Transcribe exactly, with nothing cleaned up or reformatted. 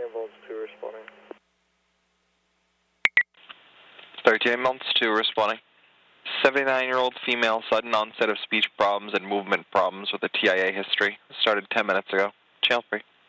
months two responding. thirty-eight months two responding. seventy-nine-year-old female, sudden onset of speech problems and movement problems with a T I A history. Started ten minutes ago. Channel three.